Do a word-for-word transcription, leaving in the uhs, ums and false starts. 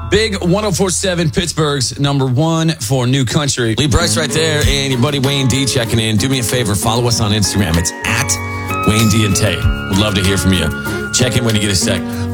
Big one oh four point seven, Pittsburgh's number one for new country. Lee Bryce right there, and your buddy Wayne D checking in. Do me a favor, follow us on Instagram. It's at Wayne D and Tate. Would love to hear from you. Check in when you get a sec.